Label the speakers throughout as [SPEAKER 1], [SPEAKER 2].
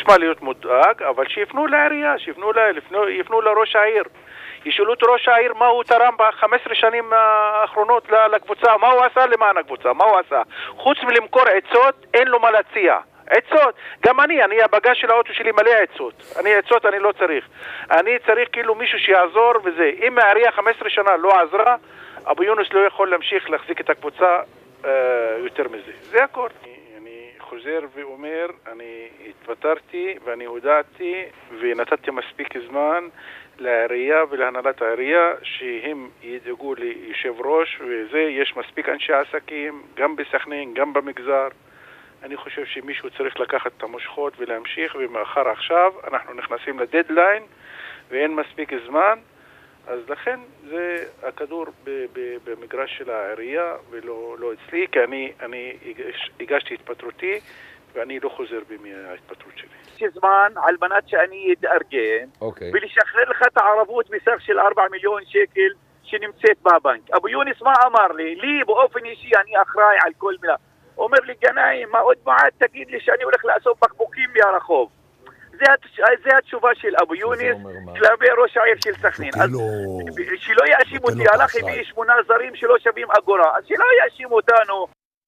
[SPEAKER 1] יש מה להיות מודאג, אבל שיפנו לעירייה, יפנו לראש העיר. ישאלו את ראש העיר מה הוא תרם ב-15 שנים האחרונות לקבוצה, מה הוא עשה למען הקבוצה, מה הוא עשה. חוץ מלמכור עצות, אין לו מה להציע. עצות, גם אני הבגז של האוטו שלי מלא עצות. עצות אני לא צריך. אני צריך כאילו מישהו שיעזור וזה. אם העירייה 15 שנה לא עזרה, אבו יונס לא יכול להמשיך להחזיק את הקבוצה יותר מזה. זה הכל. אני חוזר ואומר, אני התפטרתי ואני הודעתי ונתתי מספיק זמן לעירייה ולהנהלת העירייה שהם ידאגו ליושב ראש, וזה יש מספיק אנשי עסקים גם בסכנין, גם במגזר. אני חושב שמישהו צריך לקחת את המושכות ולהמשיך, ומאחר עכשיו אנחנו נכנסים לדדליין ואין מספיק זמן, אז לכן זה הכדור במגרש של העירייה ולא אצלי, כי אני הגשתי התפטרותי ואני לא חוזר בי מההתפטרות שלי.
[SPEAKER 2] יש זמן על מנת שאני אתארגן ולשחרר לך את הערבות בסך של 4 מיליון שקל שנמצאת בבנק. אבו יונס מה אמר לי? לי באופן אישי אני אחראי על כל מילה. אומר לי גנאים, מה עוד מעט תגיד לי שאני הולך לאסוף בקבוקים מהרחוב. זה התשובה של אבו יונס כלפי ראש העיר של סכנין. אז שלא יאשים אותי, הלך הביא 8 זרים שלא שווים אגורה, אז שלא יאשים אותנו.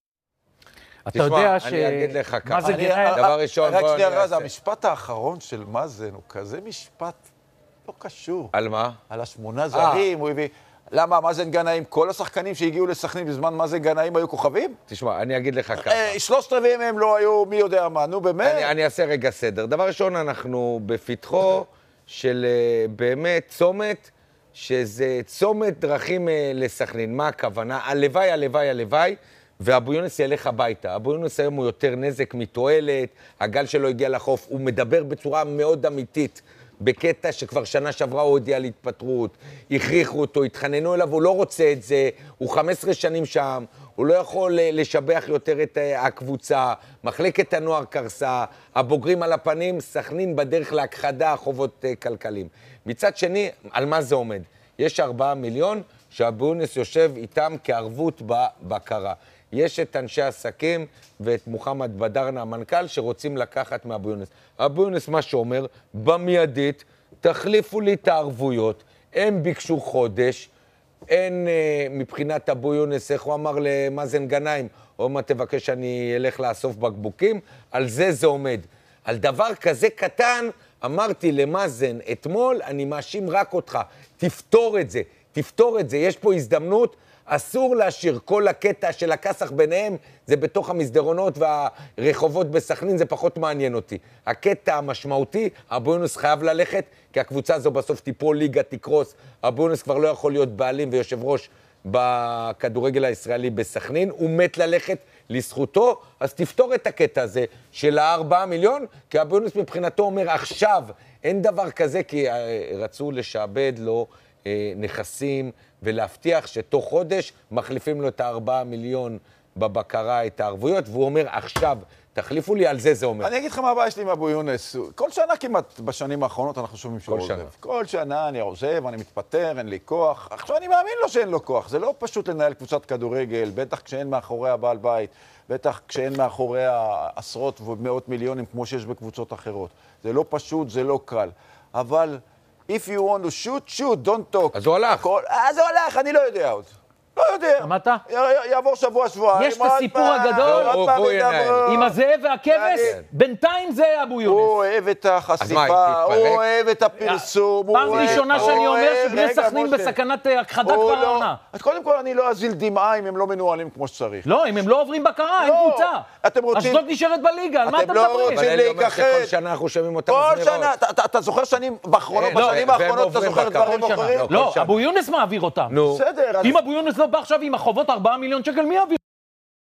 [SPEAKER 3] אתה יודע
[SPEAKER 4] אני אגיד לך ככה.
[SPEAKER 3] דבר
[SPEAKER 4] ראשון,
[SPEAKER 5] רק שנייה רז, המשפט האחרון של מאזן הוא כזה משפט לא קשור.
[SPEAKER 4] על מה?
[SPEAKER 5] על 8 זרים, הוא הביא... למה, מאזן גנאים, כל השחקנים שהגיעו לסכנין בזמן מאזן גנאים היו כוכבים?
[SPEAKER 4] תשמע, אני אגיד לך ככה.
[SPEAKER 5] 3/4 מהם לא היו, מי יודע מה, נו באמת.
[SPEAKER 4] אני אעשה רגע סדר. דבר ראשון, אנחנו בפתחו של באמת צומת, שזה צומת דרכים לסכנין. מה הכוונה? הלוואי, הלוואי, הלוואי, ואבו יונס ילך הביתה. אבו יונס היום הוא יותר נזק מתועלת, הגל שלו הגיע לחוף, הוא מדבר בצורה מאוד אמיתית. בקטע שכבר שנה שעברה הוא הודיע על התפטרות, הכריחו אותו, התחננו אליו, הוא לא רוצה את זה, הוא 15 שנים שם, הוא לא יכול לשבח יותר את הקבוצה, מחלקת הנוער קרסה, הבוגרים על הפנים, סכנין בדרך להכחדה, חובות כלכליים. מצד שני, על מה זה עומד? יש 4 מיליון שאבו יונס יושב איתם כערבות בבקרה. יש את אנשי עסקים ואת מוחמד בדרנה, המנכ"ל, שרוצים לקחת מאבו יונס. אבו יונס מה שאומר, במיידית, תחליפו לי את הערבויות, הם ביקשו חודש, אין מבחינת אבו יונס, איך הוא אמר למאזן גנאים, או מה תבקש שאני אלך לאסוף בקבוקים, על זה עומד. על דבר כזה קטן, אמרתי למאזן אתמול, אני מאשים רק אותך, תפתור את זה, תפתור את זה, יש פה הזדמנות, אסור להשאיר כל הקטע של הכסח ביניהם, זה בתוך המסדרונות והרחובות בסכנין, זה פחות מעניין אותי. הקטע המשמעותי, אבו יונס חייב ללכת, כי הקבוצה הזו בסוף תיפול, ליגה תקרוס, אבו יונס כבר לא יכול להיות בעלים ויושב ראש בכדורגל הישראלי בסכנין, הוא מת ללכת לזכותו, אז תפתור את הקטע הזה של 4 מיליון, כי אבו יונס מבחינתו אומר עכשיו, אין דבר כזה, כי רצו לשעבד לו נכסים, ולהבטיח שתוך חודש מחליפים לו את 4 מיליון בבקרה, את הערבויות, והוא אומר, עכשיו, תחליפו לי, על זה אומר.
[SPEAKER 5] אני אגיד לך מה הבעיה שלי עם אבו יונס. כל שנה כמעט בשנים האחרונות אנחנו שומעים שהוא עוזב. כל שנה אני עוזב, אני מתפטר, אין לי כוח. עכשיו אני מאמין לו שאין לו כוח. זה לא פשוט לנהל קבוצת כדורגל, בטח כשאין מאחורי הבעל בית, בטח כשאין מאחורי עשרות ומאות מיליונים כמו שיש בקבוצות אחרות. זה לא פשוט, זה לא קל. אבל... If you want to shoot, don't talk.
[SPEAKER 4] אז הוא הלך.
[SPEAKER 5] אז הוא הלך, אני לא יודע עוד. לא יודע.
[SPEAKER 3] שמעת?
[SPEAKER 5] יעבור שבוע-שבועיים.
[SPEAKER 3] יש את הסיפור הגדול עם הזאב והכבש, בינתיים זה אבו יונס.
[SPEAKER 5] הוא אוהב את החשיפה, הוא אוהב את הפרסום.
[SPEAKER 3] פעם ראשונה שאני אומר שבני סכנין בסכנת הכחדה כבר העונה.
[SPEAKER 5] אז קודם כל אני לא אזיל דמעה אם הם לא מנוהלים כמו שצריך.
[SPEAKER 3] לא, אם הם לא עוברים בקרה, אין קבוצה. אשדוד נשארת בליגה, על מה אתם מדברים?
[SPEAKER 5] אבל אני אומר
[SPEAKER 4] שכל שנה אנחנו שומעים אותם
[SPEAKER 5] כל שנה, אתה זוכר שנים האחרונות, אתה זוכר דברים אחרים?
[SPEAKER 3] לא, אבו יונס מעביר אותם.
[SPEAKER 5] בסדר.
[SPEAKER 3] אם אבו יונס לא בא עכשיו עם החובות 4 מיליון שקל, מי יעביר?